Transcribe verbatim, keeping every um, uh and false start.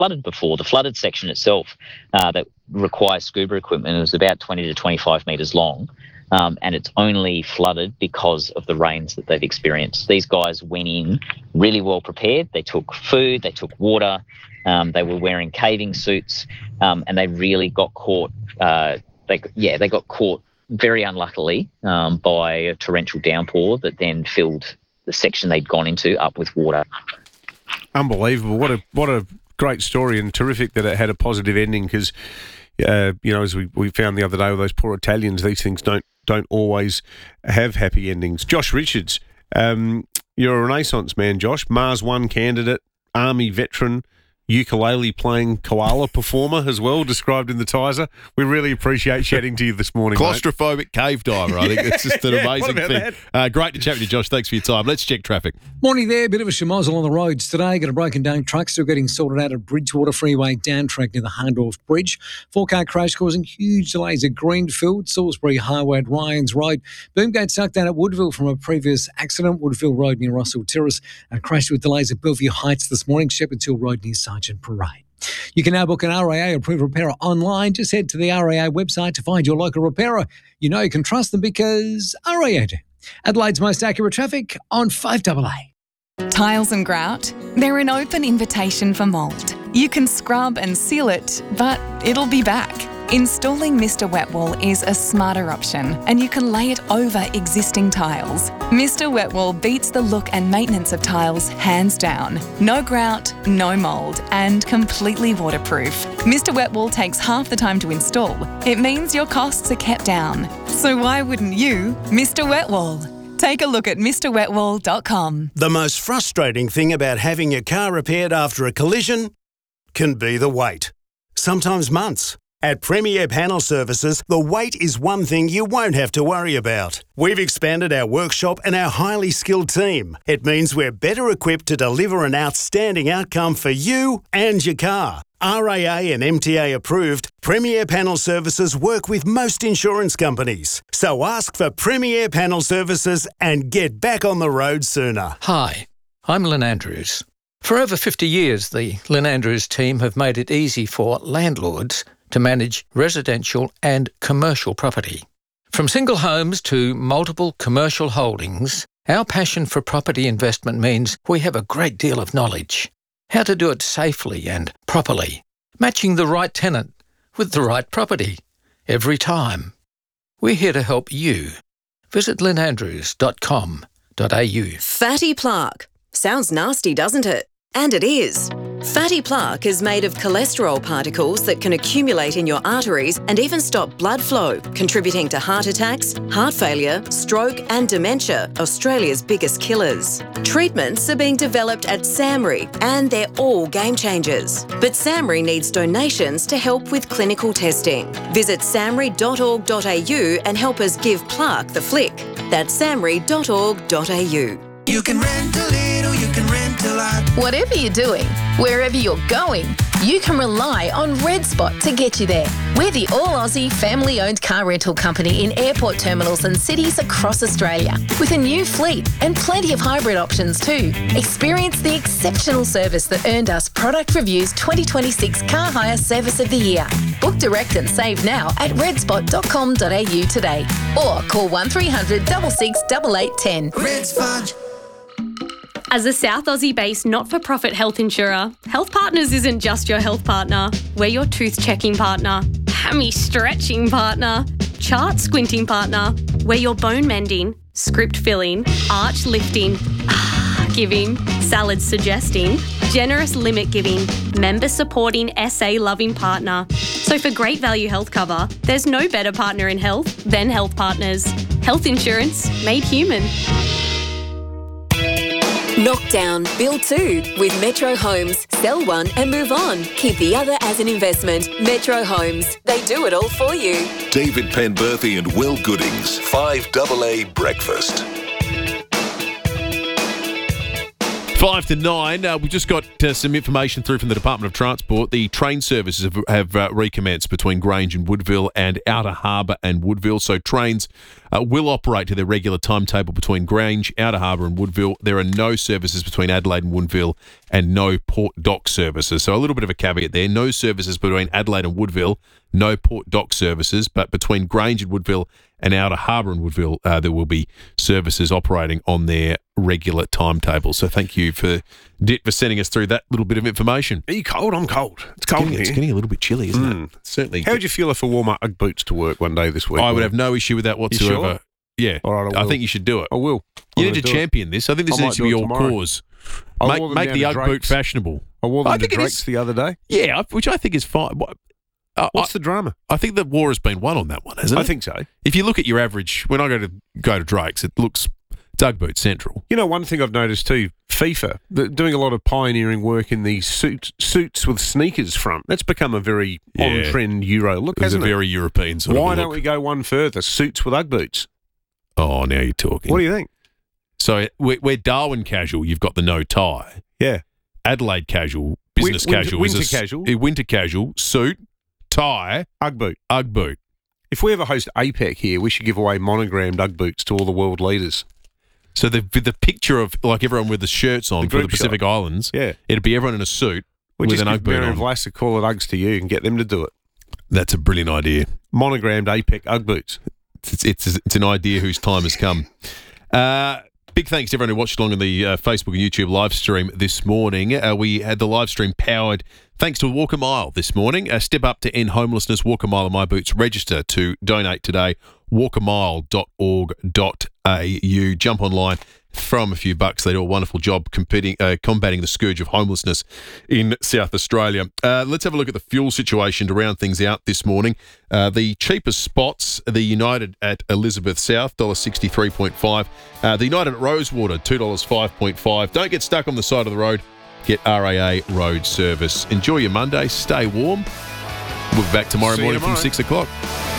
flooded before. The flooded section itself uh, that requires scuba equipment is about twenty to twenty-five metres long. Um, and it's only flooded because of the rains that they've experienced. These guys went in really well prepared. They took food, they took water, um, they were wearing caving suits, um, and they really got caught. Uh, they yeah, they got caught very unluckily um, by a torrential downpour that then filled the section they'd gone into up with water. Unbelievable! What a what a great story, and terrific that it had a positive ending. Because uh, you know, as we, we found the other day with those poor Italians, these things don't. don't always have happy endings. Josh Richards, um, you're a Renaissance man, Josh. Mars One candidate, Army veteran, ukulele playing koala performer as well, described in the Tizer. We really appreciate chatting to you this morning, Claustrophobic mate. Cave diver, I think. It's just an yeah, amazing thing. Uh, great to chat with you, Josh. Thanks for your time. Let's check traffic. Morning there. Bit of a schmozzle on the roads today. Got a broken down truck still getting sorted out at Bridgewater Freeway down track near the Hardorf Bridge. Four-car crash causing huge delays at Greenfield, Salisbury Highway at Ryans Road. Boomgate stuck down at Woodville from a previous accident. Woodville Road near Russell Terrace. A crash with delays at Bellevue Heights this morning. Shepherd's Hill Road near Sergeant Parade. You can now book an R A A approved repairer online. Just head to the R A A website to find your local repairer. You know you can trust them because R A A do. Adelaide's most accurate traffic on five A A. Tiles and grout, they're an open invitation for mould. You can scrub and seal it, but it'll be back. Installing Mister Wet Wall is a smarter option, and you can lay it over existing tiles. Mister Wet Wall beats the look and maintenance of tiles hands down. No grout, no mould, and completely waterproof. Mister Wet Wall takes half the time to install. It means your costs are kept down. So why wouldn't you, Mister Wet Wall? Take a look at Mr Wet Wall dot com. The most frustrating thing about having your car repaired after a collision can be the wait. Sometimes months. At Premier Panel Services, the wait is one thing you won't have to worry about. We've expanded our workshop and our highly skilled team. It means we're better equipped to deliver an outstanding outcome for you and your car. R A A and M T A approved, Premier Panel Services work with most insurance companies. So ask for Premier Panel Services and get back on the road sooner. Hi, I'm Lynn Andrews. For over fifty years, the Lynn Andrews team have made it easy for landlords to manage residential and commercial property. From single homes to multiple commercial holdings, our passion for property investment means we have a great deal of knowledge. How to do it safely and properly, matching the right tenant with the right property every time. We're here to help you. Visit lynn andrews dot com dot a u. Fatty plaque. Sounds nasty, doesn't it? And it is. Fatty plaque is made of cholesterol particles that can accumulate in your arteries and even stop blood flow, contributing to heart attacks, heart failure, stroke and dementia, Australia's biggest killers. Treatments are being developed at SAMRI and they're all game changers. But SAMRI needs donations to help with clinical testing. Visit samri dot org dot a u and help us give plaque the flick. That's samri dot org dot a u. You can rent a little, you can rent a lot. Whatever you're doing, wherever you're going, you can rely on Red Spot to get you there. We're the all-Aussie family-owned car rental company in airport terminals and cities across Australia, with a new fleet and plenty of hybrid options too. Experience the exceptional service that earned us Product Review's twenty twenty-six Car Hire Service of the Year. Book direct and save now at red spot dot com dot a u today, or call one three hundred, six six eight eight one zero. Red Spot. As a South Aussie-based not-for-profit health insurer, Health Partners isn't just your health partner. We're your tooth-checking partner, hammy-stretching partner, chart-squinting partner. We're your bone-mending, script-filling, arch-lifting, giving, salad-suggesting, generous limit-giving, member-supporting, S A-loving partner. So for great value health cover, there's no better partner in health than Health Partners. Health insurance made human. Knock down, build two with Metro Homes. Sell one and move on. Keep the other as an investment. Metro Homes. They do it all for you. David Penberthy and Will Goodings. five A A Breakfast. Five to nine. Uh, we've just got uh, some information through from the Department of Transport. The train services have, have uh, recommenced between Grange and Woodville and Outer Harbour and Woodville. So trains uh, will operate to their regular timetable between Grange, Outer Harbour and Woodville. There are no services between Adelaide and Woodville and no Port Dock services. So a little bit of a caveat there. No services between Adelaide and Woodville, no Port Dock services, but between Grange and Woodville and Outer Harbour and Woodville, uh, there will be services operating on their regular timetable. So thank you for Dit for sending us through that little bit of information. Are you cold? I'm cold. It's cold getting, here. It's getting a little bit chilly, isn't Mm. it? Certainly. How would you feel if I wore my Ugg boots to work one day this week? I would have no issue with that whatsoever. sure? Yeah, All right, I I will. think you should do it. I will. You I'm need to gonna do it. champion this. I think this I needs to might be do it your tomorrow. cause. I Make, wore them make down the to Ugg boot Drake's. fashionable. I wore them I to think it Drake's is- the other day. Yeah, I- which I think is fine. What- uh, What's I, the drama? I think the war has been won on that one, hasn't it? I think so. If you look at your average, when I go to go to Drake's, it looks it's Ugg boot central. You know, one thing I've noticed too, FIFA, they're doing a lot of pioneering work in these suit, suits with sneakers front. That's become a very Yeah. on-trend Euro look, It was a hasn't it? very European sort Why of a don't look. we go one further? Suits with Ugg boots. Oh, now you're talking. What do you think? So we're, we're Darwin casual. You've got the no tie. Yeah. Adelaide casual, business Win- winter- casual, is a winter s- casual. a winter casual, suit, tie, Ugg boot. Ugg boot. If we ever host APEC here, we should give away monogrammed Ugg boots to all the world leaders. So the the picture of like everyone with the shirts on The for the group Pacific shot. Islands, Yeah. it'd be everyone in a suit We with just an give Ugg boot Mary on. and Vlass to call it Uggs to you and get them to do it. That's a brilliant idea. Monogrammed APEC Ugg boots. It's, it's, it's an idea whose time has come. Uh, big thanks to everyone who watched along on the uh, Facebook and YouTube live stream this morning. Uh, we had the live stream powered thanks to Walk a Mile this morning. Uh, step up to end homelessness. Walk a Mile in My Boots. Register to donate today. walk a mile dot org dot a u. Jump online. Throw them a few bucks. They do a wonderful job competing, uh, combating the scourge of homelessness in South Australia. Uh, let's have a look at the fuel situation to round things out this morning. Uh, the cheapest spots, the United at Elizabeth South, one dollar sixty-three point five. Uh, the United at Rosewater, two dollars five point five. Don't get stuck on the side of the road. Get R A A road service. Enjoy your Monday. Stay warm. We'll be back tomorrow See you morning tomorrow. from six o'clock.